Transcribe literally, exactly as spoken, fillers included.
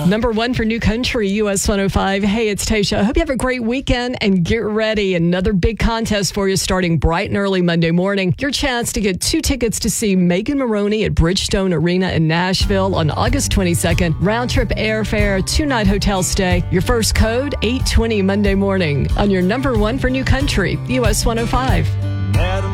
Number one for New Country, U S one oh five. Hey, it's Tasha. I hope you have a great weekend and get ready. Another big contest for you starting bright and early Monday morning. Your chance to get two tickets to see Megan Maroney at Bridgestone Arena in Nashville on August twenty-second. Round trip airfare, two-night hotel stay. Your first code, eight twenty Monday morning on your number one for New Country, U S one oh five.